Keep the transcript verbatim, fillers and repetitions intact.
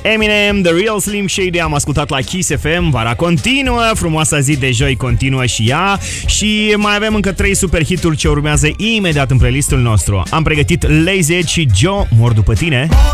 Eminem, The Real Slim Shady, am ascultat la Kiss F M. Vara continuă, frumoasa zi de joi continuă și ea. Și mai avem încă trei super hituri ce urmează imediat în playlistul nostru. Am pregătit Lazy Edge și Joe, Mor după tine.